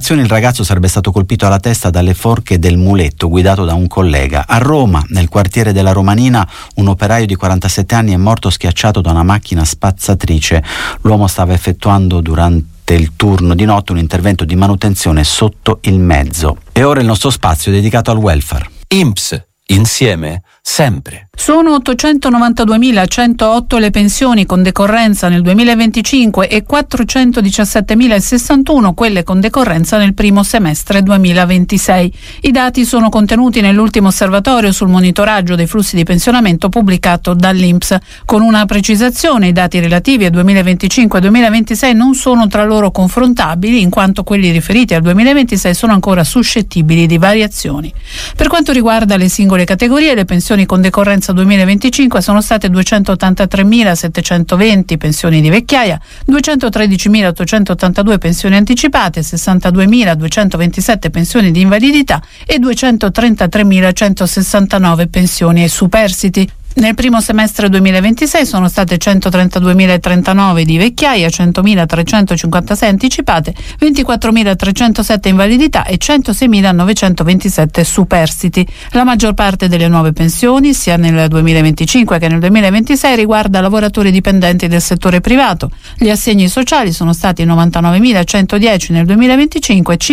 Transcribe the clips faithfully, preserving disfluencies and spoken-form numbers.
Il ragazzo sarebbe stato colpito alla testa dalle forche del muletto guidato da un collega. A Roma, nel quartiere della Romanina, un operaio di quarantasette anni è morto schiacciato da una macchina spazzatrice. L'uomo stava effettuando durante il turno di notte un intervento di manutenzione sotto il mezzo. E ora il nostro spazio dedicato al welfare. I N P S, insieme, sempre. Sono ottocentonovantaduemilacentotto le pensioni con decorrenza nel duemilaventicinque e quattrocentodiciassettemilasessantuno quelle con decorrenza nel primo semestre duemilaventisei. I dati sono contenuti nell'ultimo osservatorio sul monitoraggio dei flussi di pensionamento pubblicato dall'I N P S. Con una precisazione: i dati relativi al duemilaventicinque e duemilaventisei non sono tra loro confrontabili, in quanto quelli riferiti al duemilaventisei sono ancora suscettibili di variazioni. Per quanto riguarda le singole categorie, le pensioni con decorrenza duemilaventicinque sono state duecentottantatremilasettecentoventi pensioni di vecchiaia, duecentotredicimilaottocentottantadue pensioni anticipate, sessantaduemiladuecentoventisette pensioni di invalidità e duecentotrentatremilacentosessantanove pensioni ai superstiti. Nel primo semestre duemilaventisei sono state centotrentaduemilatrentanove di vecchiaia, centomilatrecentocinquantasei anticipate, ventiquattromilatrecentosette invalidità e centoseimilanovecentoventisette superstiti. La maggior parte delle nuove pensioni, sia nel duemilaventicinque che nel duemilaventisei, riguarda lavoratori dipendenti del settore privato. Gli assegni sociali sono stati novantanovemilacentodieci nel duemilaventicinque e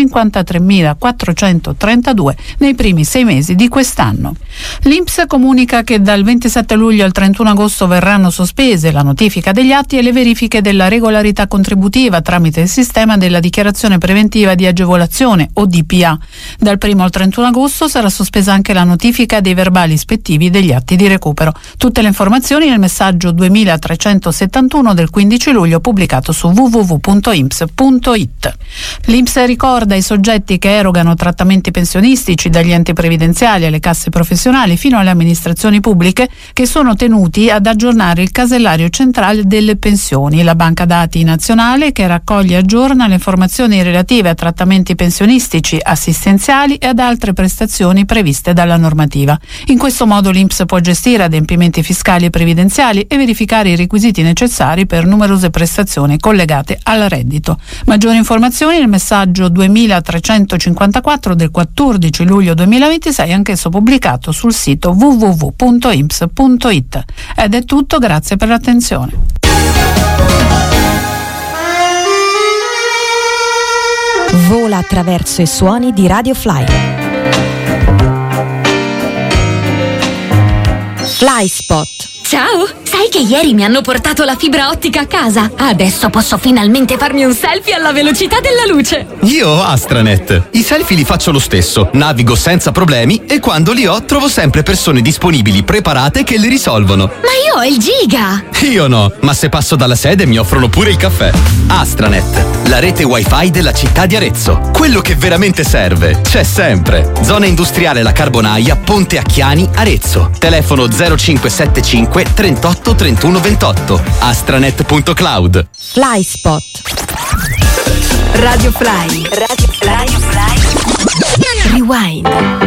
cinquantatremilaquattrocentotrentadue nei primi sei mesi di quest'anno. L'I N P S comunica che dal ventisette luglio al trentuno agosto verranno sospese la notifica degli atti e le verifiche della regolarità contributiva tramite il sistema della dichiarazione preventiva di agevolazione o D P A. Dal primo al trentuno agosto sarà sospesa anche la notifica dei verbali ispettivi degli atti di recupero. Tutte le informazioni nel messaggio duemilatrecentosettantuno del quindici luglio pubblicato su w w w punto i n p s punto i t. L'I N P S ricorda i soggetti che erogano trattamenti pensionistici dagli enti previdenziali alle casse professionali fino alle amministrazioni pubbliche che sono tenuti ad aggiornare il casellario centrale delle pensioni, la banca dati nazionale che raccoglie e aggiorna le informazioni relative a trattamenti pensionistici, assistenziali e ad altre prestazioni previste dalla normativa. In questo modo l'I N P S può gestire adempimenti fiscali e previdenziali e verificare i requisiti necessari per numerose prestazioni collegate al reddito. Maggiori informazioni nel messaggio duemilatrecentocinquantaquattro del quattordici luglio duemilaventisei, anch'esso pubblicato sul sito w w w punto i n p s punto i t. Ed è tutto, grazie per l'attenzione. Vola attraverso i suoni di Radio Fly. Fly Spot. Ciao! Sai che ieri mi hanno portato la fibra ottica a casa? Adesso posso finalmente farmi un selfie alla velocità della luce! Io ho Astranet. I selfie li faccio lo stesso, navigo senza problemi e quando li ho trovo sempre persone disponibili, preparate che li risolvono. Ma io ho il giga! Io no, ma se passo dalla sede mi offrono pure il caffè. Astranet, la rete wifi della città di Arezzo. Quello che veramente serve c'è sempre. Zona industriale La Carbonaia, Ponte Acchiani, Arezzo. Telefono zero cinque sette cinque trentotto trentuno ventotto. astranet punto cloud. Fly Spot. Radio Fly. Radio Fly. Fly. Rewind.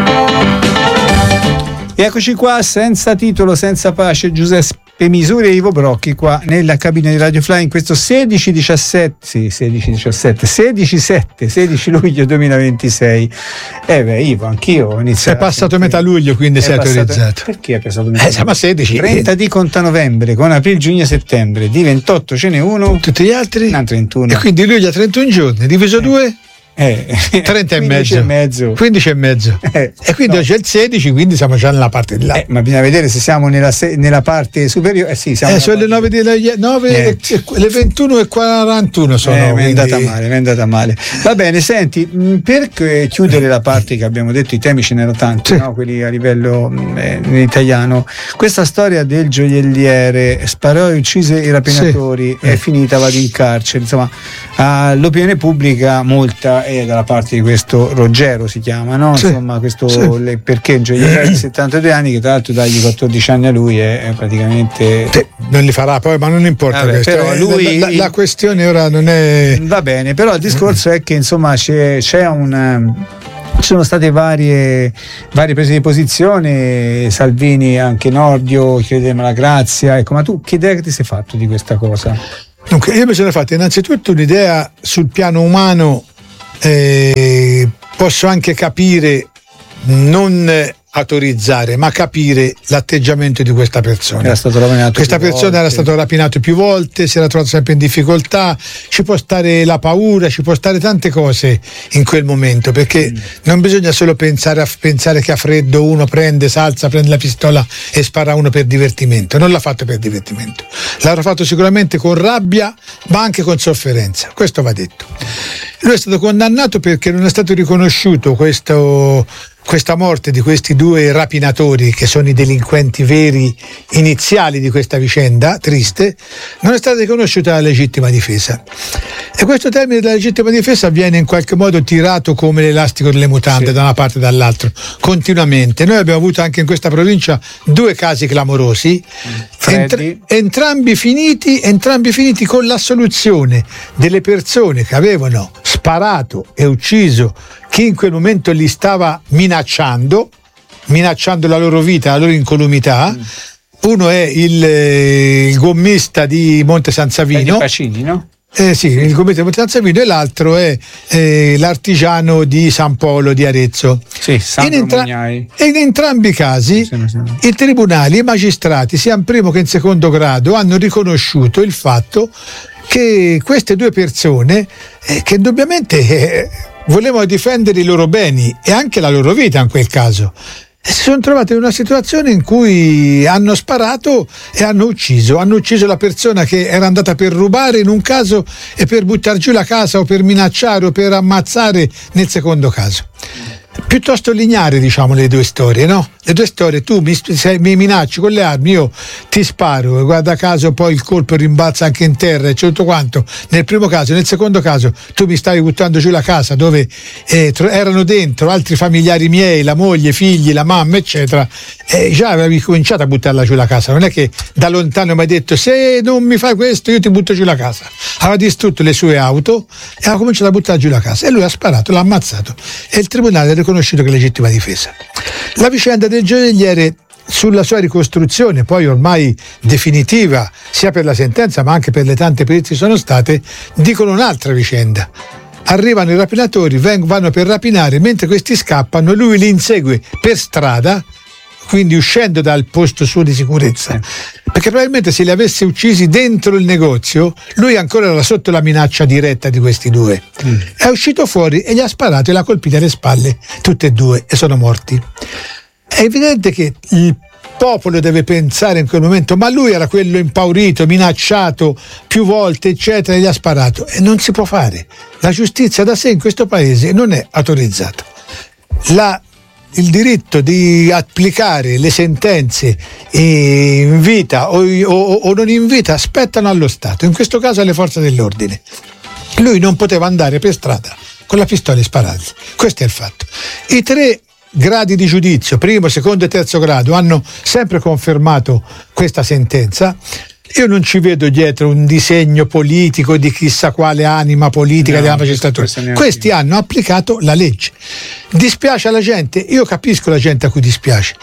E eccoci qua, senza titolo, senza pace, Giuseppe Misuri e Ivo Brocchi qua nella cabina di Radio Fly in questo sedici diciassette, sì, sedici diciassette, sedici sette, sedici luglio duemilaventisei. Eh beh, Ivo, anch'io ho iniziato. È passato metà luglio, quindi sei autorizzato. Perché è passato metà? Eh, siamo a sedici. trenta di conta novembre, con aprile, giugno e settembre, di ventotto ce n'è uno. Tutti gli altri? No, trentuno. E quindi luglio ha trentuno giorni, diviso eh. due? Eh, trenta e mezzo. mezzo. e mezzo quindici e mezzo eh, e quindi no. oggi è il sedici, quindi siamo già nella parte di là, eh, ma bisogna vedere se siamo nella, se, nella parte superiore. Eh sì, siamo eh, sono le nove di nove e, le ventuno e quarantuno sono, eh, mi è quindi... andata male mi è andata male va bene. Senti, per chiudere la parte che abbiamo detto, i temi ce n'erano tanti, sì. No? Quelli a livello eh, in italiano, questa storia del gioielliere sparò e uccise i rapinatori, sì. È finita, vado in carcere, insomma, all'opinione pubblica molta è dalla parte di questo Ruggero, si chiama, no? Sì, insomma, questo sì. le, perché un gioielliere di settantadue anni, che tra l'altro dagli quattordici anni a lui è, è praticamente sì, non li farà poi, ma non importa. Vabbè, però lui, la, la, la questione ora non è, va bene, però il discorso è che insomma c'è, c'è un ci sono state varie, varie prese di posizione, Salvini, anche Nordio, chiedeva la grazia, ecco, ma tu che idea che ti sei fatto di questa cosa? Dunque, io mi sono fatto innanzitutto un'idea sul piano umano. Eh, posso anche capire, non autorizzare, ma capire l'atteggiamento di questa persona. Era stato rapinato questa persona volte. Era stato rapinato più volte, si era trovato sempre in difficoltà, ci può stare la paura, ci può stare tante cose in quel momento, perché mm. non bisogna solo pensare, a, pensare che a freddo uno prende, s'alza, prende la pistola e spara uno per divertimento. Non l'ha fatto per divertimento, l'avrà fatto sicuramente con rabbia, ma anche con sofferenza, questo va detto. Lui è stato condannato perché non è stato riconosciuto questo questa morte di questi due rapinatori, che sono i delinquenti veri iniziali di questa vicenda triste, non è stata riconosciuta la legittima difesa. E questo termine della legittima difesa viene in qualche modo tirato come l'elastico delle mutande, sì, da una parte e dall'altra, continuamente. Noi abbiamo avuto anche in questa provincia due casi clamorosi, entr- entrambi finiti, entrambi finiti con l'assoluzione delle persone che avevano sparato e ucciso chi in quel momento li stava minacciando, minacciando la loro vita, la loro incolumità. Mm. Uno è il, il gommista di Monte San Savino. Di Pacini, no? Eh sì, il gommista di Monte San Savino, e l'altro è eh, l'artigiano di San Polo di Arezzo. Sì, Sandro in entra- Mugnai. E in entrambi i casi sì, sì, sì. i tribunali e i magistrati, sia in primo che in secondo grado, hanno riconosciuto il fatto che queste due persone, eh, che indubbiamente eh, volevano difendere i loro beni e anche la loro vita in quel caso, e si sono trovati in una situazione in cui hanno sparato e hanno ucciso hanno ucciso la persona che era andata per rubare in un caso e per buttare giù la casa, o per minacciare o per ammazzare nel secondo caso. Piuttosto lineare, diciamo, le due storie, no? Le due storie: tu mi, sei, mi minacci con le armi, io ti sparo, e guarda caso poi il colpo rimbalza anche in terra e tutto quanto. Nel primo caso, nel secondo caso tu mi stavi buttando giù la casa dove eh, erano dentro altri familiari miei, la moglie, i figli, la mamma, eccetera, e già avevi cominciato a buttarla giù la casa. Non è che da lontano mi hai detto: se non mi fai questo io ti butto giù la casa. Aveva distrutto le sue auto e ha cominciato a buttare giù la casa, e lui ha sparato, l'ha ammazzato, e il tribunale ha riconosciuto che è legittima difesa. La vicenda del gioielliere, sulla sua ricostruzione poi ormai definitiva, sia per la sentenza ma anche per le tante perizie che sono state, dicono un'altra vicenda. Arrivano i rapinatori, vanno per rapinare, mentre questi scappano lui li insegue per strada, quindi uscendo dal posto suo di sicurezza, perché probabilmente se li avesse uccisi dentro il negozio lui ancora era sotto la minaccia diretta di questi due. Mm. È uscito fuori e gli ha sparato e l'ha colpito alle spalle tutte e due, e sono morti. È evidente che il popolo deve pensare in quel momento: ma lui era quello impaurito, minacciato più volte, eccetera, e gli ha sparato. E non si può fare. La giustizia da sé in questo paese non è autorizzata. La il diritto di applicare le sentenze in vita o, o, o non in vita spettano allo Stato, in questo caso alle forze dell'ordine. Lui non poteva andare per strada con la pistola e sparargli. Questo è il fatto. I tre gradi di giudizio, primo, secondo e terzo grado, hanno sempre confermato questa sentenza. Io non ci vedo dietro un disegno politico di chissà quale anima politica, no, della magistratura. Questi hanno applicato la legge. Dispiace alla gente? Io capisco la gente a cui dispiace.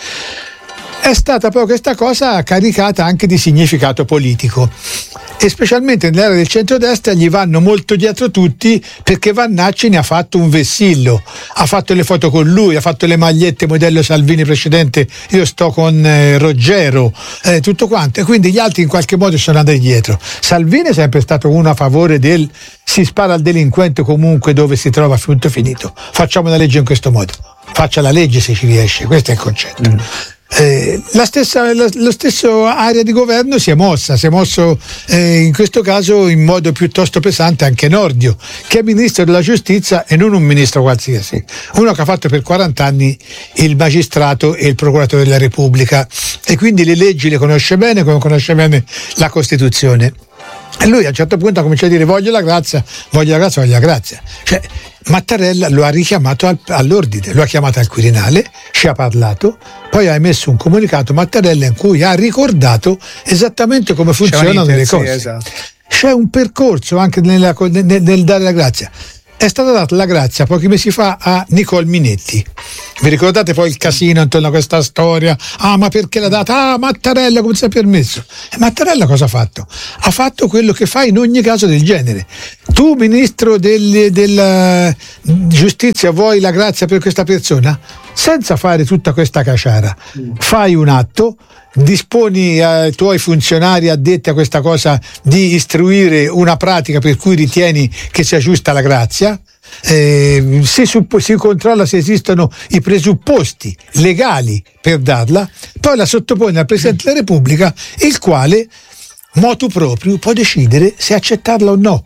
È stata poi questa cosa caricata anche di significato politico, e specialmente nell'era del centrodestra gli vanno molto dietro tutti, perché Vannacci ne ha fatto un vessillo, ha fatto le foto con lui, ha fatto le magliette modello Salvini precedente, io sto con eh, Roggero, eh, tutto quanto, e quindi gli altri in qualche modo sono andati dietro. Salvini è sempre stato uno a favore del si spara al delinquente comunque dove si trova, punto finito, facciamo una legge in questo modo, faccia la legge se ci riesce, questo è il concetto. Mm. Eh, la stessa la, lo stesso area di governo si è mossa, si è mosso eh, in questo caso in modo piuttosto pesante anche Nordio, che è ministro della giustizia e non un ministro qualsiasi, uno che ha fatto per quaranta anni il magistrato e il procuratore della Repubblica, e quindi le leggi le conosce bene come conosce bene la Costituzione. E lui a un certo punto ha cominciato a dire: voglio la grazia, voglio la grazia, voglio la grazia. Cioè, Mattarella lo ha richiamato al, all'ordine, lo ha chiamato al Quirinale, ci ha parlato, poi ha emesso un comunicato Mattarella in cui ha ricordato esattamente come funzionano le cose. Sì, esatto. C'è un percorso anche nella, nel, nel dare la grazia. È stata data la grazia pochi mesi fa a Nicole Minetti. Vi ricordate poi il casino intorno a questa storia? Ah, ma perché l'ha data? Ah, Mattarella come si è permesso? E Mattarella cosa ha fatto? Ha fatto quello che fa in ogni caso del genere. tu ministro del, della giustizia vuoi la grazia per questa persona? Senza fare tutta questa caciara, fai un atto, disponi ai tuoi funzionari addetti a questa cosa di istruire una pratica per cui ritieni che sia giusta la grazia, eh, si, suppo, si controlla se esistono i presupposti legali per darla, poi la sottoponi al Presidente della Repubblica, il quale motu proprio può decidere se accettarla o no,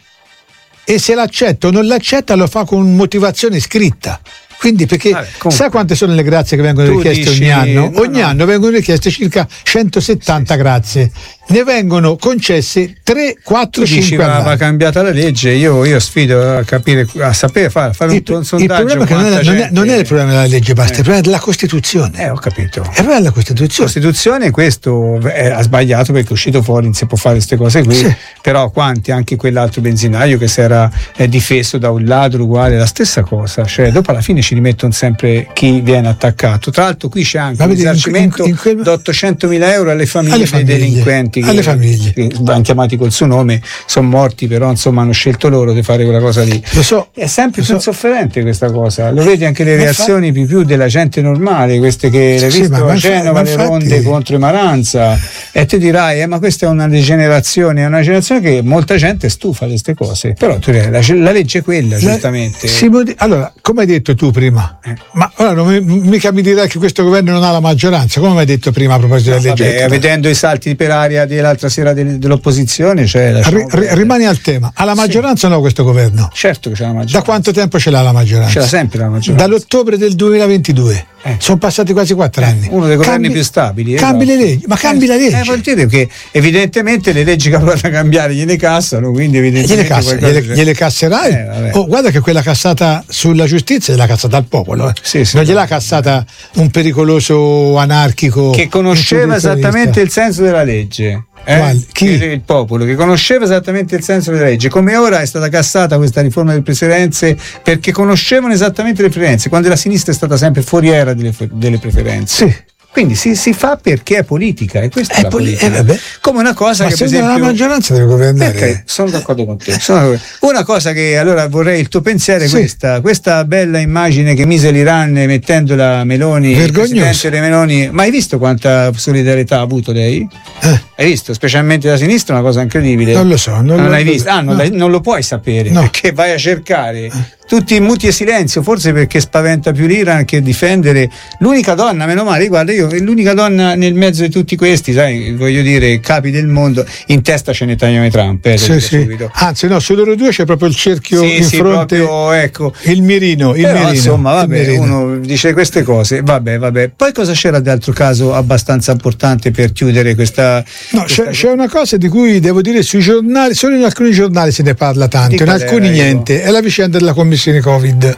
e se l'accetta o non l'accetta lo fa con motivazione scritta. Quindi perché Vabbè, sa quante sono le grazie che vengono richieste dici, ogni anno? No, ogni no. anno vengono richieste circa centosettanta sì, grazie. Ne vengono concesse tre, quattro, cinque va, va cambiata la legge. Io, io sfido a capire, a sapere fare, fare il, un, un sondaggio. Il problema è che non è, non, è, non è il problema della legge, basta, eh. il problema è della Costituzione. Eh, ho capito. Il problema della Costituzione. La Costituzione, questo è, ha sbagliato perché è uscito fuori, non si può fare queste cose qui. Sì. Però quanti, anche quell'altro benzinaio che si era eh, difeso da un ladro uguale, la stessa cosa. Cioè, dopo alla fine ci rimettono sempre chi viene attaccato. Tra l'altro qui c'è anche un risarcimento di ottocentomila euro alle famiglie, alle famiglie dei delinquenti che, alle famiglie che vanno chiamati col suo nome, sono morti, però insomma hanno scelto loro di fare quella cosa lì. Lo so, è sempre lo più so. sofferente questa cosa, lo vedi anche le reazioni più, più della gente normale, queste che l'hai sì, visto ma a Genova, infatti, le ronde contro i Maranza, e ti dirai eh, ma questa è una degenerazione, è una generazione che molta gente è stufa di queste cose, però tu direi, la, la legge è quella, la, giustamente. Modi- allora, come hai detto tu prima, eh. ma ora non mi, mica mi dirai che questo governo non ha la maggioranza, come hai detto prima a proposito della legge. Vabbè, vedendo i salti per aria dell'altra sera del, dell'opposizione, cioè ri, ri, rimani al tema. Ha la maggioranza sì. o no questo governo? Certo che c'è la maggioranza. Da quanto tempo ce l'ha la maggioranza? Ce l'ha sempre la maggioranza. Dall'ottobre del duemilaventidue. Eh. Sono passati quasi quattro eh. anni. Uno dei governi cambi, più stabili. Cambi esatto. le leggi, ma cambi eh, la legge. Eh, vuol dire che evidentemente le leggi che vanno a cambiare gliene cassano, quindi evidentemente gliele, cassa, gliele, gliele casserai. Eh, oh, guarda che quella cassata sulla giustizia è la cassata al popolo. Eh. Sì, sì, non gliel'ha cassata un pericoloso anarchico che conosceva esattamente il senso della legge. Eh? Chi? Il popolo che conosceva esattamente il senso della legge, come ora è stata cassata questa riforma delle preferenze perché conoscevano esattamente le preferenze, quando la sinistra è stata sempre foriera delle, delle preferenze. Sì. Quindi si, si fa perché è politica, e questa è, è la poli- politica. Eh, come una cosa ma che se per esempio la maggioranza deve governare. Perché? Sono d'accordo con te. Sono... Una cosa che allora vorrei il tuo pensiero è sì. questa, questa bella immagine che mise l'Iran mettendo la Meloni, il presidente delle Meloni. Ma hai visto quanta solidarietà ha avuto lei? Eh. Hai visto? Specialmente da sinistra, una cosa incredibile. Non lo so, non, non lo, l'hai visto? Ah, non, no. non lo puoi sapere, no. Perché vai a cercare. Eh. Tutti muti e silenzio, forse perché spaventa più l'Iran che difendere l'unica donna, meno male, guarda, io l'unica donna nel mezzo di tutti questi, sai, voglio dire, capi del mondo, in testa ce ne tagliamo i Trump, eh, sì, sì. Anzi no, su loro due c'è proprio il cerchio sì, in sì, fronte, proprio, ecco. il mirino, il Però, mirino, insomma, vabbè, il mirino. Uno dice queste cose, vabbè, vabbè. Poi cosa c'era di altro caso abbastanza importante per chiudere questa... No, questa... C'è, c'è una cosa di cui devo dire sui giornali, solo in alcuni giornali se ne parla tanto, in alcuni niente, è la vicenda della commissione Covid.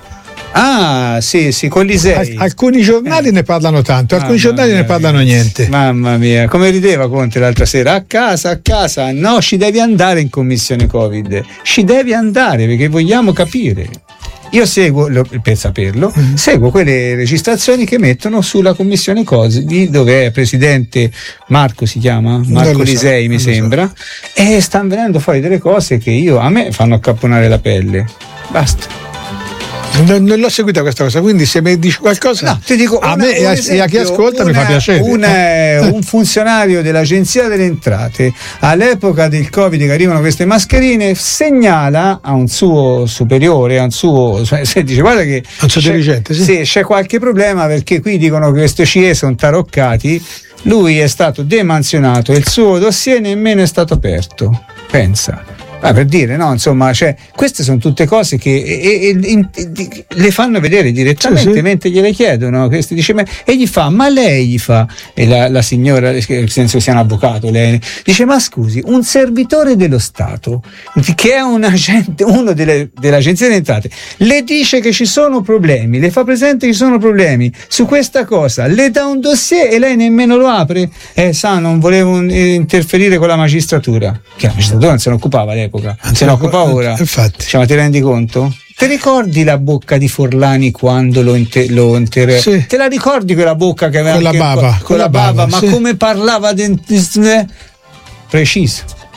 Ah, sì, sì, con l'Isei. Al- alcuni giornali eh. ne parlano tanto, alcuni mamma giornali ne parlano mia. niente. Mamma mia, come rideva Conte l'altra sera, a casa, a casa, no, ci devi andare in commissione Covid, ci devi andare perché vogliamo capire. Io seguo, per saperlo, mm. seguo quelle registrazioni che mettono sulla commissione Covid, dove è presidente Marco, si chiama? Marco Lisei, so, mi sembra, so. E stanno venendo fuori delle cose che io, a me fanno accapponare la pelle. Basta. Non, non l'ho seguita questa cosa, quindi se mi dici qualcosa, no, ti dico a una, me e a, esempio, a chi ascolta una, mi fa piacere. Una, un funzionario dell'Agenzia delle Entrate all'epoca del Covid, che arrivano queste mascherine, segnala a un suo superiore, a un suo, se dice guarda che un suo dirigente, sì. Sì, c'è qualche problema perché qui dicono che queste C E sono taroccati. Lui è stato demansionato e il suo dossier nemmeno è stato aperto. Pensa. Ah, per dire, no, insomma, cioè, queste sono tutte cose che e, e, e, e, le fanno vedere direttamente sì, sì. mentre gliele chiedono. Questi dice, ma, e gli fa, ma lei gli fa, e la, la signora, nel senso che sia un avvocato, lei dice, ma scusi, un servitore dello Stato che è un agente, uno delle, dell'Agenzia delle Entrate, le dice che ci sono problemi, le fa presente che ci sono problemi su questa cosa, le dà un dossier e lei nemmeno lo apre. Eh, sa, non volevo interferire con la magistratura, che la magistratura non se ne occupava lei. Se ne occupa ora, infatti. Cioè, ma ti rendi conto? Ti ricordi la bocca di Forlani quando lo, inter- lo inter- sì. Te la ricordi quella bocca che aveva con la bava, con, con la bava, bava ma sì. come parlava dentist- preciso.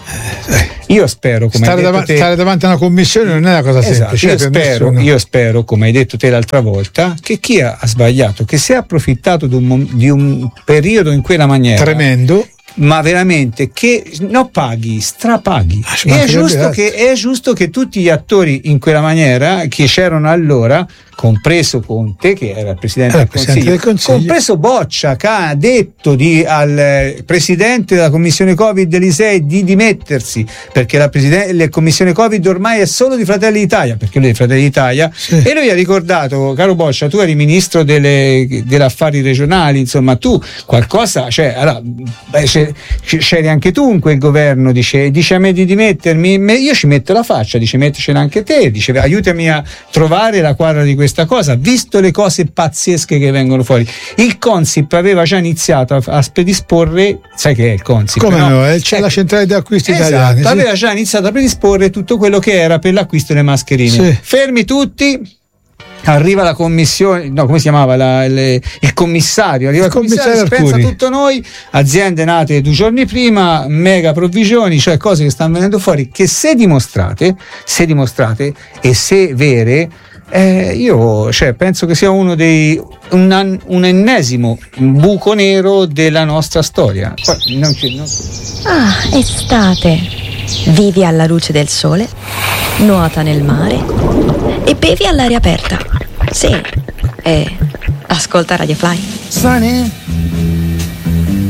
Io spero, come stare, hai detto dav- te, stare davanti a una commissione non è una cosa esatto, semplice. io, per spero, nessuno. io spero, come hai detto te l'altra volta, che chi ha sbagliato, che si è approfittato di un, mom- di un periodo in quella maniera tremendo, ma veramente che no, paghi, strapaghi. Ah, E è giusto, che, è giusto che tutti gli attori in quella maniera che c'erano allora, compreso Conte che era il presidente, eh, del, presidente Consiglio, del Consiglio, compreso Boccia che ha detto di, al presidente della commissione Covid Elisei di dimettersi, perché la, presidente, la commissione Covid ormai è solo di Fratelli d'Italia, perché lui è di Fratelli d'Italia, sì. E lui ha ricordato: caro Boccia, tu eri ministro delle, delle affari regionali, insomma tu qualcosa, cioè, allora, beh, c'eri anche tu in quel governo, dice, dice a me di dimettermi, io ci metto la faccia, dice mettecela anche te, dice aiutami a trovare la quadra di questa cosa, visto le cose pazzesche che vengono fuori. Il Consip aveva già iniziato a, a predisporre, sai che è il Consip? Come no? no? C'è ecco, la centrale di acquisti esatto, italiani. Sì. Aveva già iniziato a predisporre tutto quello che era per l'acquisto delle mascherine. Sì. Fermi tutti. Arriva la commissione, no, come si chiamava? La, le, il commissario, arriva il, il commissario, commissario si pensa tutto noi, aziende nate due giorni prima, mega provvisioni, cioè cose che stanno venendo fuori, che se dimostrate, se dimostrate e se vere, eh, io cioè, penso che sia uno dei un, un ennesimo buco nero della nostra storia. Poi, non c'è, non... Ah, estate. Vivi alla luce del sole, nuota nel mare e bevi all'aria aperta. Sì, e ascolta Radio Fly. Sunny